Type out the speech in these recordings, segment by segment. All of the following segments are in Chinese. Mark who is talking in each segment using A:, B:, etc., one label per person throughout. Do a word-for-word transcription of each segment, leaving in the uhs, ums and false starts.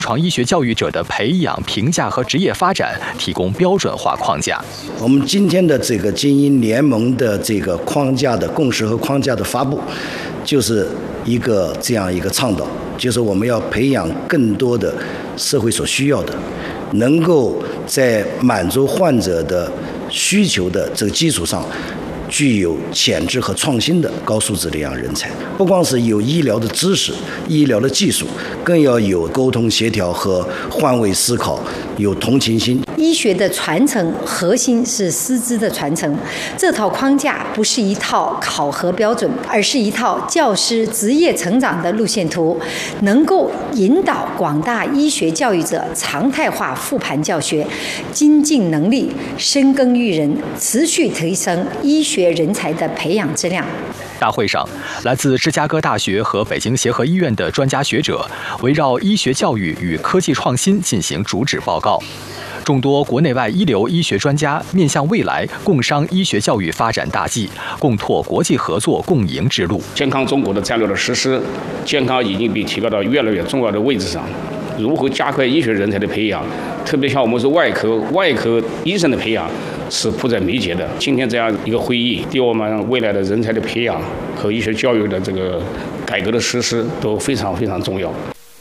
A: 创医学教育者的培养、评价和职业发展提供标准化框架。
B: 我们今天的这个精英联盟的这个框架的共识和框架的发布，就是一个这样一个倡导，就是我们要培养更多的社会所需要的，能够在满足患者的需求的这个基础上，具有潜质和创新的高素质的这样人才。不光是有医疗的知识、医疗的技术，更要有沟通协调和换位思考，有同情心。
C: 医学的传承核心是师资的传承，这套框架不是一套考核标准，而是一套教师职业成长的路线图，能够引导广大医学教育者常态化复盘教学，精进能力，深耕育人，持续提升医学人才的培养质量。
A: 大会上，来自芝加哥大学和北京协和医院的专家学者围绕医学教育与科技创新进行主旨报告。众多国内外一流医学专家面向未来，共商医学教育发展大计，共拓国际合作共赢之路。
D: 健康中国的战略的实施，健康已经被提高到越来越重要的位置上。如何加快医学人才的培养，特别像我们是外科外科医生的培养，是迫在眉睫的。今天这样一个会议，对我们未来的人才的培养和医学教育的这个改革的实施都非常非常重要。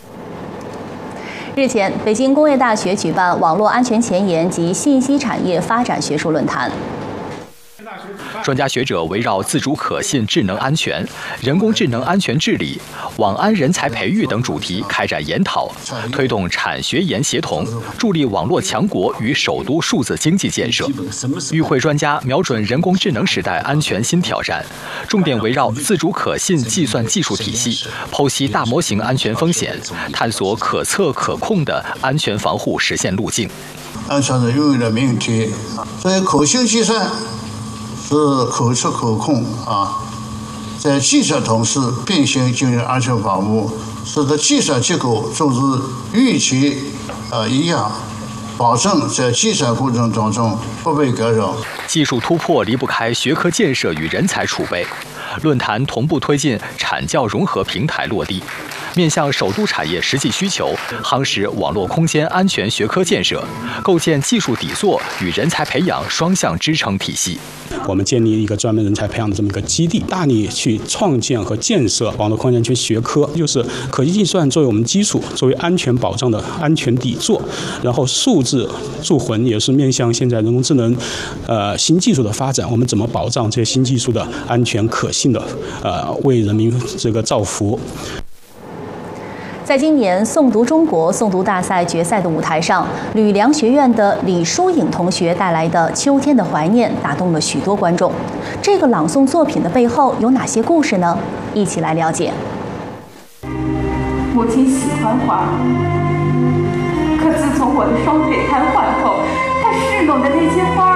E: 日前，北京工业大学举办网络安全前沿及信息产业发展学术论坛。
A: 专家学者围绕自主可信智能安全、人工智能安全治理、网安人才培育等主题开展研讨，推动产学研协同，助力网络强国与首都数字经济建设。与会专家瞄准人工智能时代安全新挑战，重点围绕自主可信计算技术体系，剖析大模型安全风险，探索可测可控的安全防护实现路径。
F: 安全是永远的命题，所以可信计算是可测可控啊，在计算同时并行进行安全防护，使得计算结果总是预期呃一样，保证在计算过程当中不被干扰。
A: 技术突破离不开学科建设与人才储备。论坛同步推进产教融合平台落地，面向首都产业实际需求，夯实网络空间安全学科建设，构建技术底座与人才培养双向支撑体系。
G: 我们建立一个专门人才培养的这么一个基地，大力去创建和建设网络空间安全学科，就是可信计算作为我们基础，作为安全保障的安全底座，然后数字铸魂也是面向现在人工智能呃新技术的发展，我们怎么保障这些新技术的安全可信的呃为人民这个造福。
E: 在今年诵读中国诵读大赛决赛的舞台上，吕梁学院的李淑颖同学带来的《秋天的怀念》打动了许多观众。这个朗诵作品的背后有哪些故事呢？一起来了解。
H: 母亲喜欢花，可自从我的双腿瘫痪后，她侍弄的那些花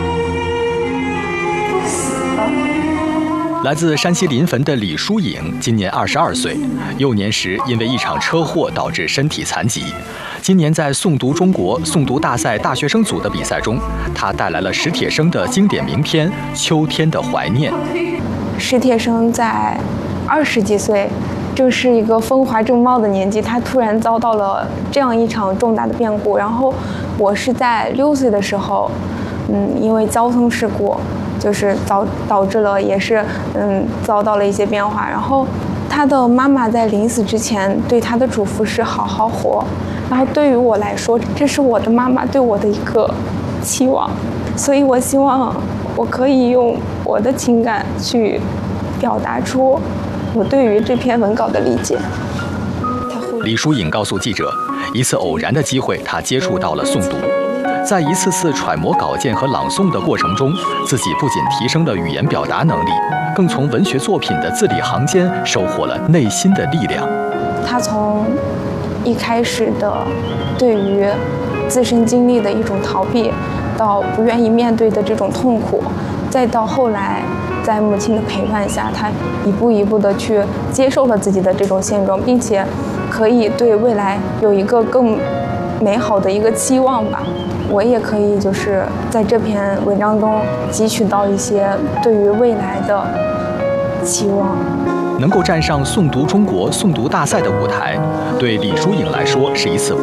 H: 都死了。
A: 来自山西临汾的李淑颖今年二十二岁，幼年时因为一场车祸导致身体残疾。今年在诵读中国诵读大赛大学生组的比赛中，她带来了史铁生的经典名篇《秋天的怀念》。
I: 史铁生在二十几岁，正是一个风华正茂的年纪，他突然遭到了这样一场重大的变故。然后我是在六岁的时候，嗯，因为交通事故。就是导导致了，也是嗯遭到了一些变化。然后，他的妈妈在临死之前对他的嘱咐是好好活。然后对于我来说，这是我的妈妈对我的一个期望，所以我希望我可以用我的情感去表达出我对于这篇文稿的理解。
A: 李淑颖告诉记者，一次偶然的机会，她接触到了诵读。在一次次揣摩稿件和朗诵的过程中，自己不仅提升了语言表达能力，更从文学作品的字里行间收获了内心的力量。
I: 他从一开始的对于自身经历的一种逃避，到不愿意面对的这种痛苦，再到后来在母亲的陪伴下，他一步一步的去接受了自己的这种现状，并且可以对未来有一个更美好的一个期望吧。我也可以就是在这篇文章中汲取到一些对于未来的期望。
A: 能够站上诵读中国诵读大赛的舞台，对李淑颖来说是一次